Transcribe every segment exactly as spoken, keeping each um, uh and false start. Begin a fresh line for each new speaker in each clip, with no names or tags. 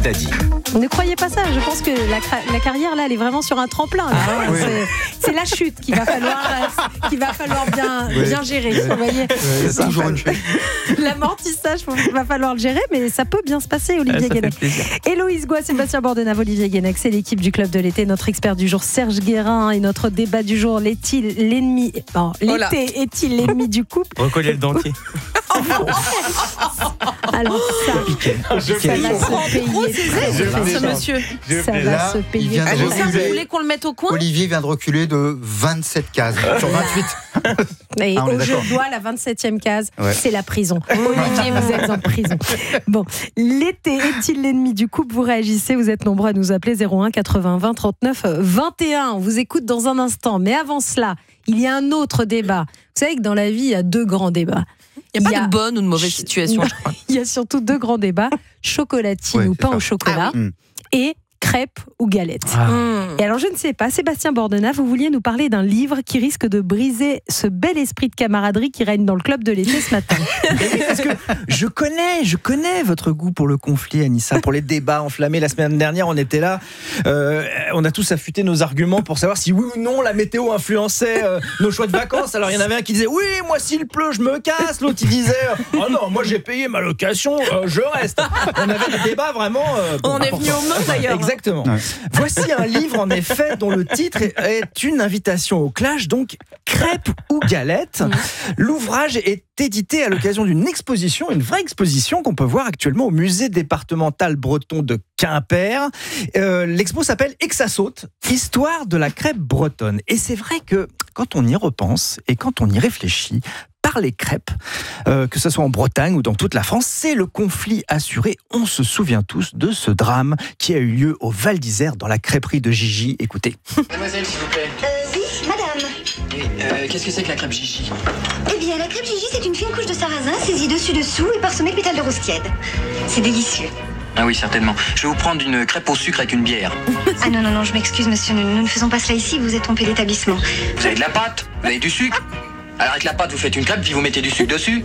t'a dit.
Ne croyez pas ça, je pense que la, la carrière là elle est vraiment sur un tremplin. Ah, oui. c'est, c'est la chute qu'il va falloir, qu'il va falloir bien, oui. bien gérer. Oui. Vous voyez,
oui, c'est toujours une chute.
L'amortissage, il va falloir le gérer, mais ça peut bien se passer, Olivier ah, Guénec. Héloïse Goua, Sébastien Bordenave, Olivier Guénec, c'est l'équipe du Club de l'été. Notre expert du jour, Serge Guérin, et notre débat du jour, l'est-il l'ennemi bon, l'été oh est-il l'ennemi du couple?
Recoller le dentier.
Alors ça,
je
ça va se payer.
Ce monsieur.
Ça va
là,
se payer.
Ah, ça, vous voulez qu'on le mette au coin?
Olivier vient de reculer de vingt-sept cases sur vingt-huit.
Et
ah,
au jeu de doigt, la vingt-septième case,
ouais.
c'est la prison. Olivier, vous êtes en prison. Bon, l'été est-il l'ennemi du couple? Vous réagissez, vous êtes nombreux à nous appeler zéro un quatre-vingts vingt trente-neuf vingt et un. On vous écoute dans un instant. Mais avant cela, il y a un autre débat. Vous savez que dans la vie, il y a deux grands débats.
Il n'y a pas de bonne ou de mauvaise situation, je crois.
Il y a surtout deux grands débats, chocolatine ouais, ou pain ça. au chocolat, ah, oui. et crêpes ou galettes. Ah. Et alors, je ne sais pas, Sébastien Bordenave, vous vouliez nous parler d'un livre qui risque de briser ce bel esprit de camaraderie qui règne dans le club de l'été ce matin.
Parce que je connais, je connais votre goût pour le conflit, Anissa, pour les débats enflammés. La semaine dernière, on était là, euh, on a tous affûté nos arguments pour savoir si oui ou non la météo influençait euh, nos choix de vacances. Alors, il y en avait un qui disait oui, moi s'il pleut, je me casse. L'autre, il disait oh non, moi j'ai payé ma location, euh, je reste. On avait des débats vraiment. Euh, bon,
on est venu au monde d'ailleurs.
Exactement. Ouais. Voici un livre en effet dont le titre est une invitation au clash, donc crêpes ou galettes. Mmh. L'ouvrage est édité à l'occasion d'une exposition, une vraie exposition qu'on peut voir actuellement au musée départemental breton de Quimper. Euh, l'expo s'appelle Exasaute, histoire de la crêpe bretonne. Et c'est vrai que quand on y repense et quand on y réfléchit, par les crêpes, euh, que ce soit en Bretagne ou dans toute la France, c'est le conflit assuré. On se souvient tous de ce drame qui a eu lieu au Val d'Isère dans la crêperie de Gigi. Écoutez.
Mademoiselle, s'il vous plaît.
Euh, oui, madame.
Oui, euh, qu'est-ce que c'est que la crêpe Gigi?
Eh bien, la crêpe Gigi, c'est une fine couche de sarrasin saisie dessus-dessous et parsemée de pétales de rose tiède. C'est délicieux.
Ah oui, certainement. Je vais vous prendre une crêpe au sucre avec une bière.
Ah non, non, non, je m'excuse, monsieur. Nous, nous ne faisons pas cela ici. Vous êtes trompé d'établissement.
Vous avez de la pâte? Vous avez du sucre? Alors avec la pâte, vous faites une crêpe, puis vous mettez du sucre dessus.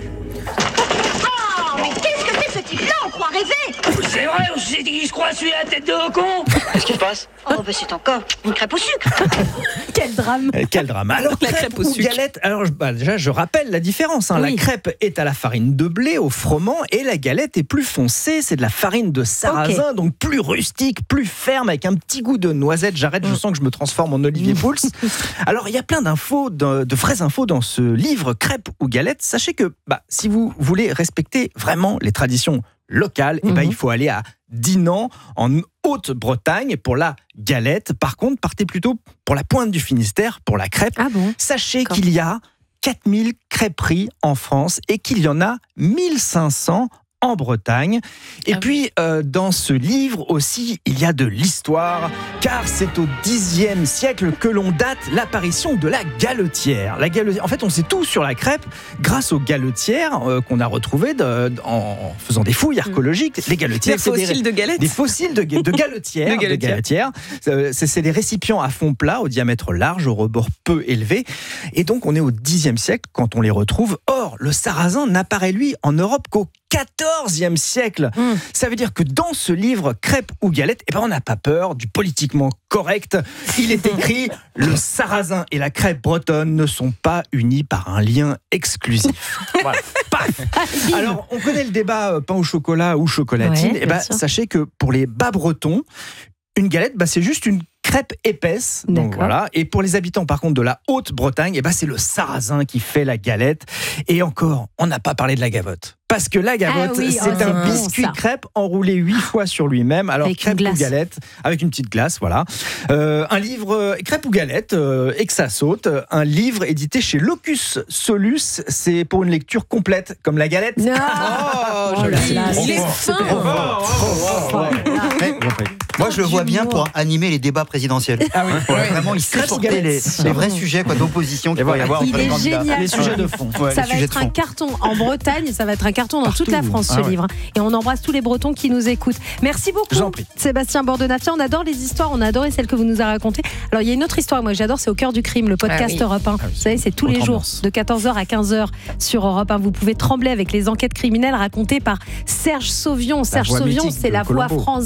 Oh, mais qu'est-ce que c'est ce type-là? On croit rêver.
C'est vrai, on s'est dit qu'il se croit celui à la tête de con. Qu'est-ce qui se passe?
Oh, bah c'est encore une crêpe au sucre.
Quel drame.
Euh, quel drame. Alors,
la
crêpe,
crêpe au
ou
sucre.
galette, alors bah, déjà, je rappelle la différence. Hein.
Oui.
La crêpe est à la farine de blé, au froment, et la galette est plus foncée. C'est de la farine de sarrasin, okay. donc plus rustique, plus ferme, avec un petit goût de noisette. J'arrête, mmh. je sens que je me transforme en Olivier Pouls. Alors, il y a plein d'infos, de, de vraies infos dans ce livre, Crêpes ou galettes. Sachez que bah, si vous voulez respecter vraiment les traditions locales, mmh. eh ben, il faut aller à Dinan, en Haute-Bretagne, pour la galette. Par contre, partez plutôt pour la pointe du Finistère, pour la crêpe.
Ah bon?
Sachez
D'accord.
qu'il y a quatre mille crêperies en France et qu'il y en a mille cinq cents en Bretagne. Et ah puis, oui. euh, dans ce livre aussi, il y a de l'histoire, car c'est au dixième siècle que l'on date l'apparition de la galetière. La galetière, en fait, on sait tout sur la crêpe grâce aux galetières euh, qu'on a retrouvées de, de, en faisant des fouilles archéologiques. Les galetières,
des fossiles
des,
de galettes.
Des fossiles de, de galetières.
de galetières.
De galetières. Euh, c'est, c'est des récipients à fond plat, au diamètre large, au rebord peu élevé. Et donc, on est au dixième siècle quand on les retrouve. Or, le sarrasin n'apparaît, lui, en Europe qu'au quatorzième siècle. Mmh. Ça veut dire que dans ce livre, Crêpes ou galettes, eh ben on n'a pas peur du politiquement correct. Il est écrit « Le sarrasin et la crêpe bretonne ne sont pas unis par un lien exclusif. » Voilà. Paf. Alors, on connaît le débat euh, pain au chocolat ou chocolatine.
Ouais,
eh ben, sachez que pour les bas bretons, une galette, bah, c'est juste une crêpe épaisse. Donc, voilà. Et pour les habitants, par contre, de la Haute-Bretagne, eh ben, c'est le sarrasin qui fait la galette. Et encore, on n'a pas parlé de la gavotte. Parce que la gavotte,
ah oui,
c'est
oh,
un
c'est
biscuit
bon,
crêpe enroulé huit fois sur lui-même. Alors,
avec
crêpe ou galette, avec une petite glace, voilà. Euh, un livre, euh, crêpe ou galette, euh, Exasaute, un livre édité chez Locus Solus. C'est pour une lecture complète, comme la galette.
Non.
Oh,
oh
joli.
là là,
il est fin.
Moi, je le vois bien pour animer les débats présidentiels. Ah oui. Ouais, vraiment, il sait porter les, les vrais sujets quoi, d'opposition qu'il va y avoir entre les candidats.
Génial.
Les sujets de fond.
Ouais,
ça va être un carton en Bretagne, ça va être un carton dans Partout. toute la France, ce ah ouais. livre. Et on embrasse tous les Bretons qui nous écoutent. Merci beaucoup, Sébastien Bordenave. On adore les histoires, on a adoré celle que vous nous avez racontée. Alors, il y a une autre histoire, moi, que j'adore, c'est Au cœur du crime, le podcast ah oui. Europe un. Ah oui. Vous savez, c'est tous Autre les jours, ambiance. de quatorze heures à quinze heures sur Europe un. Vous pouvez trembler avec les enquêtes criminelles racontées par Serge Sauvion. Serge Sauvion, c'est la voix France.